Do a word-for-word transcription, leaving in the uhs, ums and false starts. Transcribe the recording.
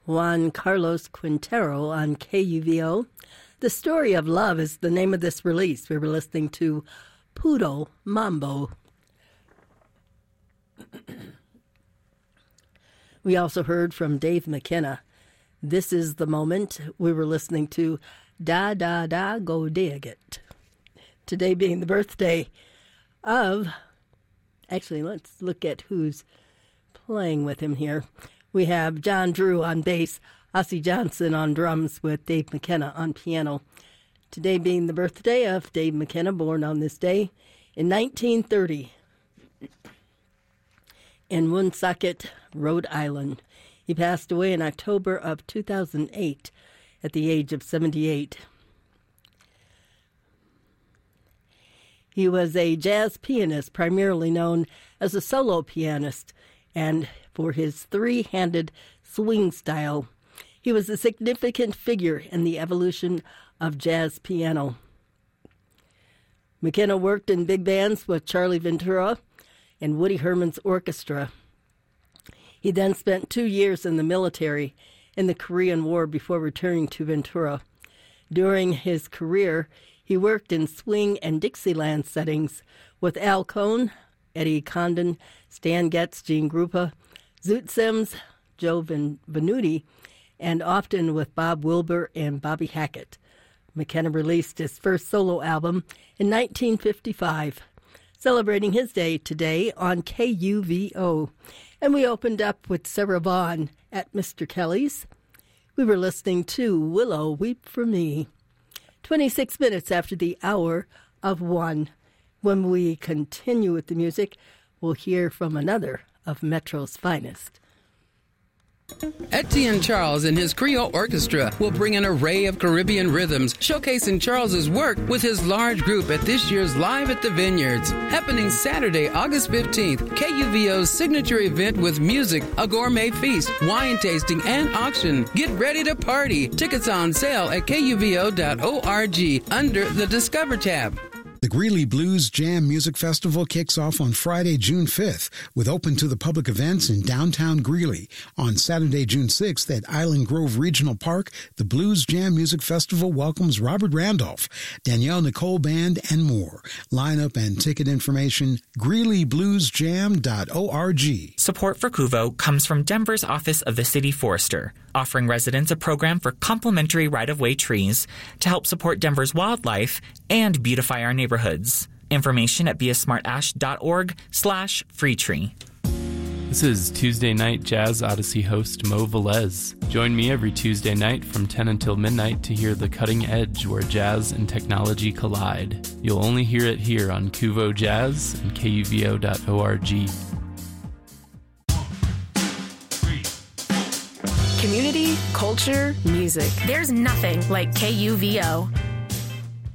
Juan Carlos Quintero on K U V O. The Story of Love is the name of this release. We were listening to Puro Mambo. We also heard from Dave McKenna. This is the Moment. We were listening to Da Da Da Go Dig It. Today being the birthday of, actually let's look at who's playing with him here. We have John Drew on bass, Ossie Johnson on drums with Dave McKenna on piano. Today being the birthday of Dave McKenna, born on this day in nineteen thirty in Woonsocket, Rhode Island. He passed away in October of two thousand eight at the age of seventy-eight. He was a jazz pianist, primarily known as a solo pianist, and for his three-handed swing style. He was a significant figure in the evolution of jazz piano. McKenna worked in big bands with Charlie Ventura and Woody Herman's orchestra. He then spent two years in the military in the Korean War before returning to Ventura. During his career, he worked in swing and Dixieland settings with Al Cohn, Eddie Condon, Stan Getz, Gene Krupa, Zoot Sims, Joe Vin- Venuti, and often with Bob Wilber and Bobby Hackett. McKenna released his first solo album in nineteen fifty-five, celebrating his day today on K U V O. And we opened up with Sarah Vaughan at Mister Kelly's. We were listening to Willow Weep for Me. twenty-six minutes after the hour of one. When we continue with the music, we'll hear from another of Metro's finest. Etienne Charles and his Creole Orchestra will bring an array of Caribbean rhythms, showcasing Charles's work with his large group at this year's Live at the Vineyards, happening Saturday, August fifteenth. K U V O's signature event with music, a gourmet feast, wine tasting, and auction. Get ready to party. Tickets on sale at K U V O dot org under the Discover tab. The Greeley Blues Jam Music Festival kicks off on Friday, June fifth, with open to the public events in downtown Greeley. On Saturday, June sixth, at Island Grove Regional Park, the Blues Jam Music Festival welcomes Robert Randolph, Danielle Nicole Band, and more. Lineup and ticket information, greeley blues jam dot org. Support for Cuvo comes from Denver's Office of the City Forester, offering residents a program for complimentary right-of-way trees to help support Denver's wildlife and beautify our neighborhoods. Information at beasmartash.org slash free tree. This is Tuesday Night Jazz Odyssey host Mo Velez. Join me every Tuesday night from ten until midnight to hear the cutting edge where jazz and technology collide. You'll only hear it here on Cuvo Jazz and K U V O dot org. Community, culture, music. There's nothing like K U V O.